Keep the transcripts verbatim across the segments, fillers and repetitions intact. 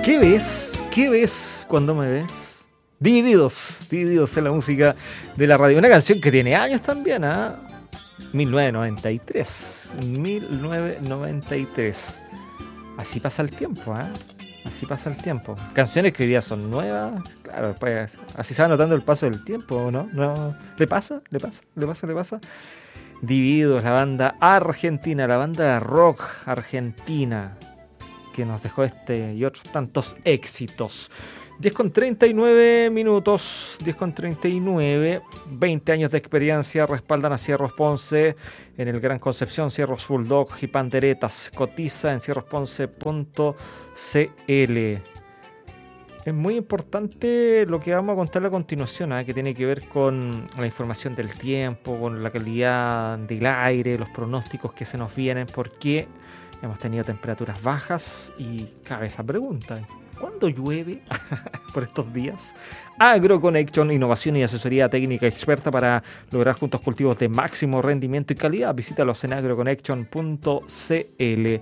¿Qué ves? ¿Qué ves cuando me ves? Divididos, divididos en la música de la radio. Una canción que tiene años también, ¿ah? ¿eh? mil novecientos noventa y tres. mil novecientos noventa y tres. Así pasa el tiempo, ¿ah? ¿eh? Así pasa el tiempo. Canciones que hoy día son nuevas, claro, pues así se va notando el paso del tiempo, ¿no? ¿No? ¿Le pasa? ¿Le pasa? ¿Le pasa? ¿Le pasa? Divididos, la banda argentina, la banda de rock argentina que nos dejó este y otros tantos éxitos. diez con treinta y nueve minutos, diez con treinta y nueve, veinte años de experiencia respaldan a Cierros Ponce en el Gran Concepción, Cierros Bulldog y Panderetas. Cotiza en cierros ponce punto c l. Es muy importante lo que vamos a contar a continuación, ¿eh? que tiene que ver con la información del tiempo, con la calidad del aire, los pronósticos que se nos vienen, porque hemos tenido temperaturas bajas y cabe esa pregunta: ¿cuándo llueve por estos días? AgroConnection, innovación y asesoría técnica experta para lograr juntos cultivos de máximo rendimiento y calidad. Visítalos en agroconnection punto c l.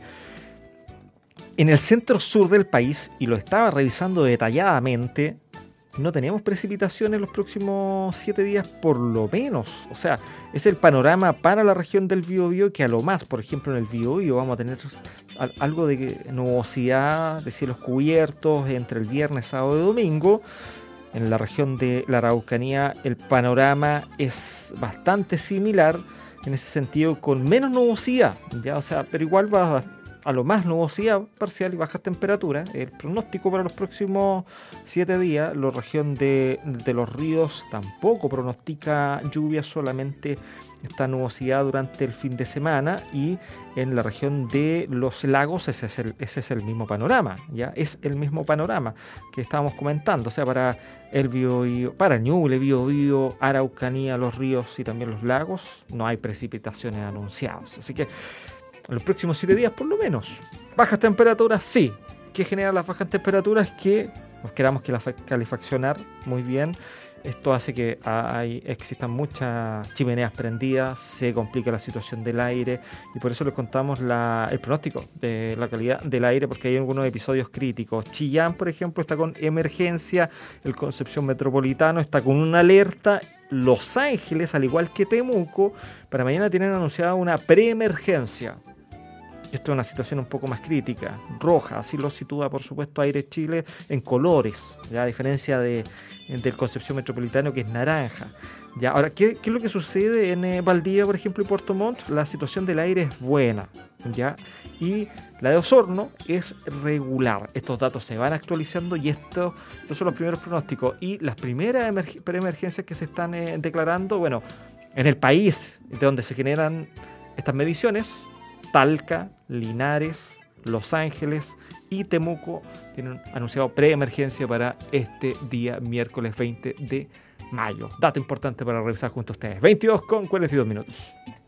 En el centro sur del país, y lo estaba revisando detalladamente, no tenemos precipitación en los próximos siete días por lo menos. O sea, es el panorama para la región del Biobío, que a lo más, por ejemplo, en el Biobío vamos a tener algo de nubosidad, de cielos cubiertos entre el viernes, sábado y domingo. En la región de la Araucanía el panorama es bastante similar en ese sentido, con menos nubosidad, ¿ya? O sea, pero igual va a a lo más nubosidad parcial y bajas temperaturas. El pronóstico para los próximos siete días, la región de, de los ríos tampoco pronostica lluvia, solamente esta nubosidad durante el fin de semana, y en la región de los lagos ese es el, ese es el mismo panorama, ya es el mismo panorama que estábamos comentando. O sea, para el Biobío, para Ñuble, Biobío, Araucanía, los ríos y también los lagos no hay precipitaciones anunciadas. Así que en los próximos siete días por lo menos. Bajas temperaturas, sí. ¿Qué genera las bajas temperaturas? Que nos queramos que la calefaccionar muy bien. Esto hace que hay, existan muchas chimeneas prendidas, se complica la situación del aire, y por eso les contamos la, el pronóstico de la calidad del aire, porque hay algunos episodios críticos. Chillán, por ejemplo, está con emergencia, el Concepción Metropolitano está con una alerta, Los Ángeles, al igual que Temuco, para mañana tienen anunciada una preemergencia. Esto es una situación un poco más crítica, roja, así lo sitúa por supuesto Aire Chile en colores, ya, a diferencia de, del Concepción Metropolitano, que es naranja. Ya, ahora, ¿qué, qué es lo que sucede en eh, Valdivia, por ejemplo, y Puerto Montt? La situación del aire es buena, ya, y la de Osorno es regular. Estos datos se van actualizando y esto, estos son los primeros pronósticos. Y las primeras emerg- preemergencias que se están eh, declarando, bueno, en el país de donde se generan estas mediciones, Talca, Linares, Los Ángeles y Temuco tienen anunciado preemergencia para este día miércoles veinte de mayo. Dato importante para revisar junto a ustedes. veintidós con cuarenta y dos minutos.